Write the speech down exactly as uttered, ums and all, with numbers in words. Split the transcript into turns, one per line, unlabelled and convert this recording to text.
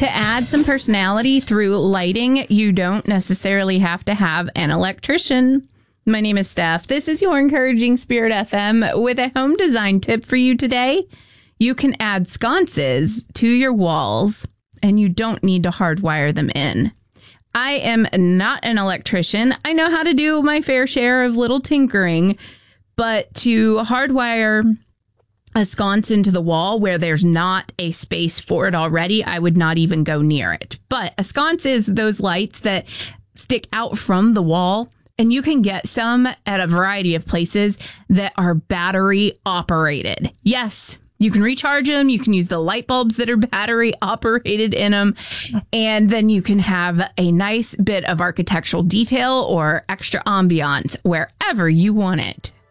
To add some personality through lighting, you don't necessarily have to have an electrician. My name is Steph. This is your Encouraging Spirit F M with a home design tip for you today. You can add sconces to your walls and you don't need to hardwire them in. I am not an electrician. I know how to do my fair share of little tinkering, but to hardwire a sconce into the wall where there's not a space for it already, I would not even go near it. But a sconce is those lights that stick out from the wall, and you can get some at a variety of places that are battery operated. Yes, you can recharge them. You can use the light bulbs that are battery operated in them. And then you can have a nice bit of architectural detail or extra ambiance wherever you want it.